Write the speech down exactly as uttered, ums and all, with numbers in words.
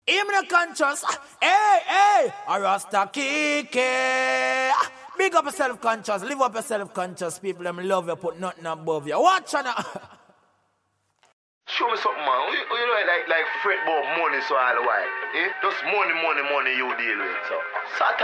Him not conscious. Hey, hey, a Rasta Kike. Big up yourself conscious. Live up yourself conscious. People them love you, put nothing above you. Watch on. Show me something, man. You, you know, like like fret about money so all the while. Eh? Just money, money, money you deal with. So,